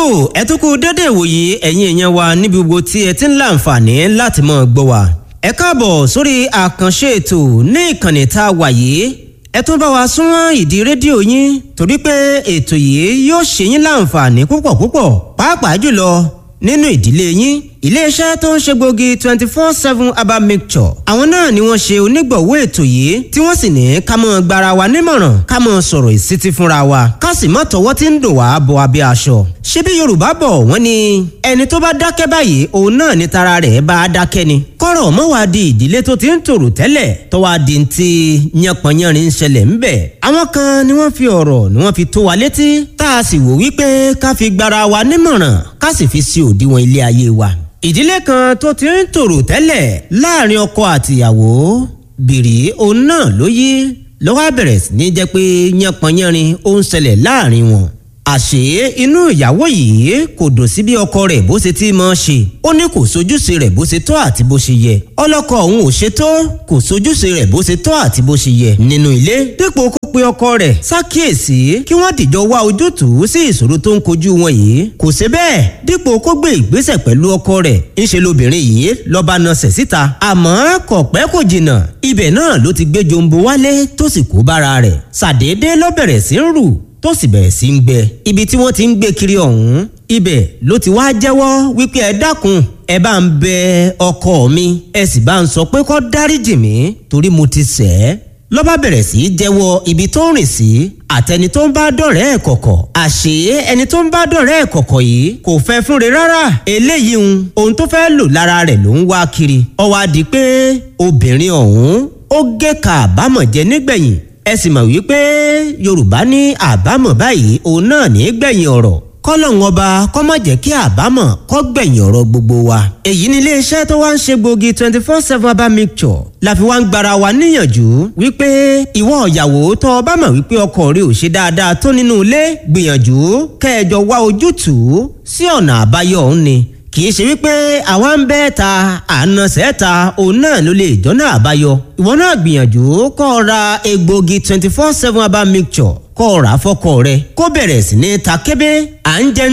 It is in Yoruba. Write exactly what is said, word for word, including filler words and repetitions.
ẹ tún kú dédé ìwòyí ẹ̀yin èèyàn wa níbi gbogbo tí ẹ ti ń láǹfààní láti máa gbọ́ wa. ẹ káàbọ̀ sórí àkànṣe ètò ní ìkànnì tá a wà yìí. ẹ tún bá wa súnmọ́ ìdí rédíò yín torí pé ètò yìí yóò ṣe yín láǹfààní púpọ̀ púpọ̀ pàápàá jùlọ nínú ìdílé yín. iléeṣẹ́ tó ń ṣe gbòógì twenty four seven herbal mixture àwọn náà ni wọ́n ṣe onígbọ̀wọ́ ètò yìí tí wọ́n sì ní ká mọ́ gbara wa nímọ̀ràn ká mọ́ sọ̀rọ̀ ìsítí fúnra wa ká sì mọ́ tọwọ́ tí ń dùn wá bọ abẹ́ aṣọ. ṣebí Yorùbá bọ̀ wọ́n ní ẹni tó bá dákẹ́ báyìí òun náà ni tara rẹ̀ bá dákẹ́ ni. kọ́rọ̀ mọ́ wá di ìdílé tó ti ń tòrò tẹ́lẹ̀ tó wá di ti yánpọnyánrin ń ṣẹlẹ̀ ń bẹ̀. àwọn kan ni wọ́n fi ọ̀rọ̀ ni wọ́n fi tó wa létí tá a sì wò wípé ká fi gbara wa nímọ̀ràn ká sì fi sí òdiwọ̀n ilé ayé wa. ìdílé kan tó ti ń tòrò tẹ́lẹ̀ láàrin ọkọ àtìyàwó bìrì òun náà ló yí ló wá bẹ̀rẹ̀ sí ní jẹ́ pé yánpọnyánrin ó ń ṣẹlẹ̀ láàrin wọn. àṣé inú ìyàwó yìí kò dùn sí bí ọkọ rẹ̀ bó ṣe ti máa ṣe ó ní kò sojúṣe rẹ̀ bó ṣe tọ́ àti bó ṣe yẹ ọlọ́kọ òun ò ṣe tó kò sojúṣe rẹ̀ bó ṣe tọ́ àti bó ṣe yẹ nínú ilé dípò kó pe ọkọ rẹ̀ ṣàkíyèsí kí wọ́n dìjọ wá ojútùú sí ìṣòro tó ń kojú wọn yìí kò ṣe bẹ́ẹ̀ dípò kó gbé ìgbésẹ̀ pẹ̀lú ọkọ rẹ̀ ńṣe lobìnrin yìí lọ́ba nasẹ̀ síta àmọ́ kò pẹ́ kò jìnnà ibẹ̀ náà ló ti gbé jombo wálé tó sì kó bára rẹ̀ ṣàdédé ló bẹ̀rẹ̀ sí ń rù tó sì bẹ̀rẹ̀ sí ń gbẹ ibi tí wọ́n ti ń gbé kiri ọ̀hún ibẹ̀ ló ti wá jẹ́wọ́ wípé ẹ dákun ẹ bá ń bẹ ọkọ mi ẹ sì bá ń sọ pé kó dáríjì mí torí mo ti ṣẹ̀ ẹ́ ló bá bẹ̀rẹ̀ sí í jẹ́wọ́ ibi tó ń rìn sí àtẹni tó ń bá dọ̀rẹ́ ẹ̀ kọ̀kọ̀ àṣé ẹni tó ń bá dọ̀rẹ́ ẹ̀ kọ̀kọ̀ yìí kò fẹ́ fúnre rárá eléyìí ń ohun tó fẹ́ lò lára rẹ̀ ló ń wá kiri ó wá di pé obìnrin ọ̀hún ó gé ka àbámọ̀ jẹ nígbẹ̀yìn ẹ sì mọ̀ wípé Yorùbá ní àbámọ̀ báyìí òun náà ní gbẹ̀yìn ọ̀rọ̀ kọ́lọ́hún ọba kó má jẹ́ kí àbámọ̀ kó gbẹ̀yìn ọ̀rọ̀ gbogbo wa. èyí ni iléeṣẹ́ tó wá ń ṣe gbòógì twenty four seven herbal mixture la fi wá ń gbara wa níyànjú wípé ìwọ ìyàwó tó o bá mọ̀ wípé ọkọ rẹ ò ṣe dáadáa tó nínú ilé gbìyànjú kẹjọ wá ojútùú sí ọ̀nà àbáyọ òun ni kì í ṣe wípé àwa ń bẹ́ẹ̀ ta àna sẹ́ẹ̀ta òun náà ló lè jọ́nà àbáyọ. ìwọ náà gbìyànjú kó o ra egbògi twenty four seven herbal mixture kó o rà fọ́kọ rẹ kó bẹ̀rẹ̀ sí ní ta kébé à ń jẹ